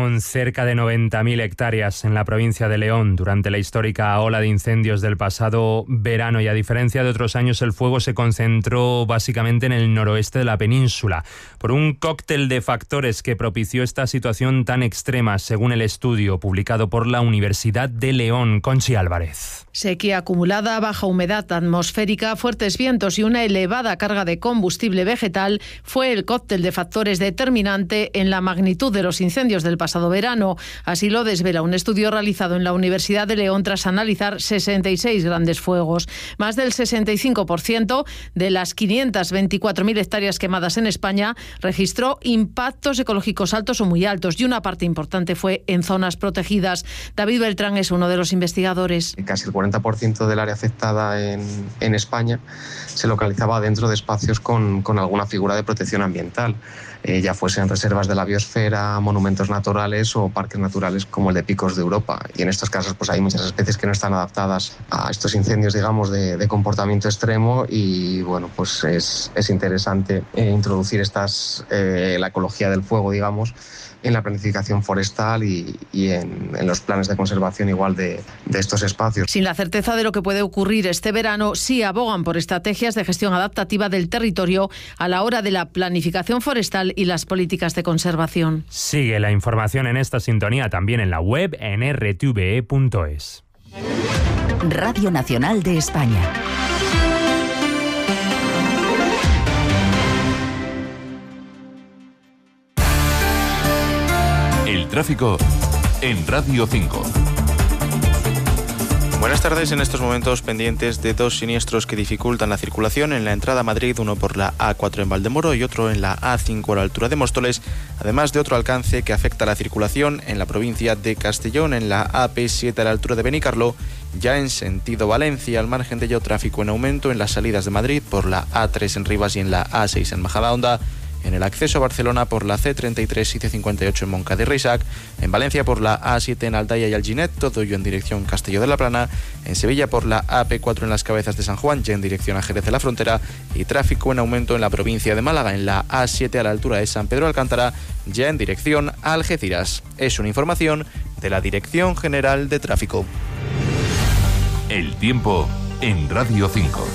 quemaron cerca de 90.000 hectáreas en la provincia de León durante la histórica ola de incendios del pasado verano, y a diferencia de otros años el fuego se concentró básicamente en el noroeste de la península por un cóctel de factores que propició esta situación tan extrema, según el estudio publicado por la Universidad de León. Conchi Álvarez. Sequía acumulada, baja humedad atmosférica, fuertes vientos y una elevada carga de combustible vegetal fue el cóctel de factores determinante en la magnitud de los incendios del pasado verano. Así lo desvela un estudio realizado en la Universidad de León tras analizar 66 grandes fuegos. Más del 65% de las 524.000 hectáreas quemadas en España registró impactos ecológicos altos o muy altos, y una parte importante fue en zonas protegidas. David Beltrán es uno de los investigadores. Casi el 40% del área afectada en España se localizaba dentro de espacios con alguna figura de protección ambiental, ya fuesen reservas de la biosfera, monumentos naturales o parques naturales como el de Picos de Europa. Y en estos casos pues hay muchas especies que no están adaptadas a estos incendios, digamos, de comportamiento extremo, y bueno, pues es interesante introducir la ecología del fuego, digamos, en la planificación forestal y en los planes de conservación igual de estos espacios. Sin la certeza de lo que puede ocurrir este verano, sí abogan por estrategias de gestión adaptativa del territorio a la hora de la planificación forestal y las políticas de conservación. Sigue la información en esta sintonía también en la web en rtve.es. Radio Nacional de España. Tráfico en Radio 5. Buenas tardes. En estos momentos pendientes de dos siniestros que dificultan la circulación en la entrada a Madrid, uno por la A4 en Valdemoro y otro en la A5 a la altura de Móstoles, además de otro alcance que afecta la circulación en la provincia de Castellón en la AP7 a la altura de Benicarló, ya en sentido Valencia. Al margen de ello, tráfico en aumento en las salidas de Madrid por la A3 en Rivas y en la A6 en Majadahonda, en el acceso a Barcelona por la C33 y C58 en Moncada y Reixac, en Valencia por la A7 en Aldaya y Alginet, todo ello en dirección Castelló de la Plana, en Sevilla por la AP4 en las Cabezas de San Juan, ya en dirección a Jerez de la Frontera, y tráfico en aumento en la provincia de Málaga, en la A7 a la altura de San Pedro de Alcántara, ya en dirección a Algeciras. Es una información de la Dirección General de Tráfico. El tiempo en Radio 5.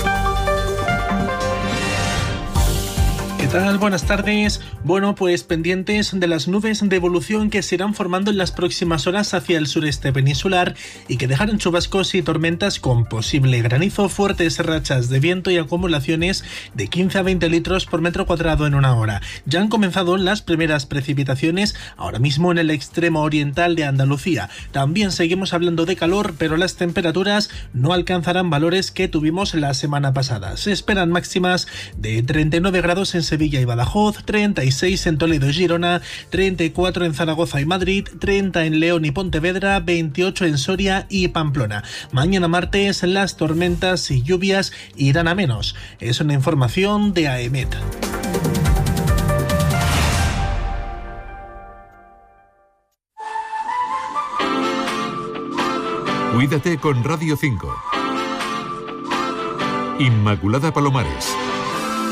¿Qué tal? Buenas tardes. Bueno, pues pendientes de las nubes de evolución que se irán formando en las próximas horas hacia el sureste peninsular y que dejarán chubascos y tormentas con posible granizo, fuertes rachas de viento y acumulaciones de 15 a 20 litros por metro cuadrado en una hora. Ya han comenzado las primeras precipitaciones ahora mismo en el extremo oriental de Andalucía. También seguimos hablando de calor, pero las temperaturas no alcanzarán valores que tuvimos la semana pasada. Se esperan máximas de 39 grados en Sevilla y Badajoz, 36 en Toledo y Girona, 34 en Zaragoza y Madrid, 30 en León y Pontevedra, 28 en Soria y Pamplona. Mañana martes las tormentas y lluvias irán a menos. Es una información de AEMET. Cuídate con Radio 5. Inmaculada Palomares.